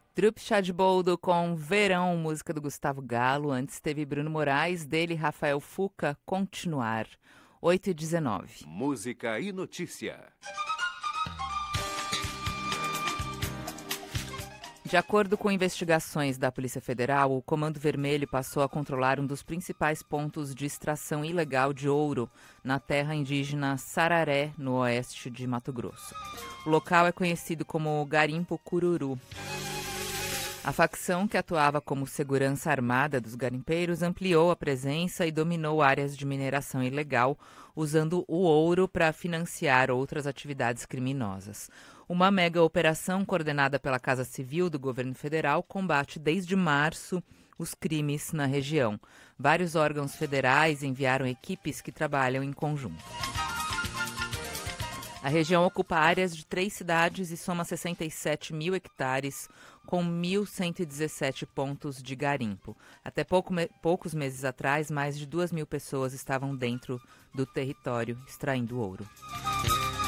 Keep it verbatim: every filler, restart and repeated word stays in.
Trupe Chá de Boldo com Verão, música do Gustavo Galo. Antes teve Bruno Moraes, dele Rafael Fuca, Continuar. oito e dezenove. Música e notícia. De acordo com investigações da Polícia Federal, o Comando Vermelho passou a controlar um dos principais pontos de extração ilegal de ouro na terra indígena Sararé, no oeste de Mato Grosso. O local é conhecido como Garimpo Cururu. A facção, que atuava como segurança armada dos garimpeiros, ampliou a presença e dominou áreas de mineração ilegal, usando o ouro para financiar outras atividades criminosas. Uma mega operação coordenada pela Casa Civil do governo federal combate desde março os crimes na região. Vários órgãos federais enviaram equipes que trabalham em conjunto. A região ocupa áreas de três cidades e soma sessenta e sete mil hectares, com mil cento e dezessete pontos de garimpo. Até pouco, me, poucos meses atrás, mais de duas mil pessoas estavam dentro do território extraindo ouro.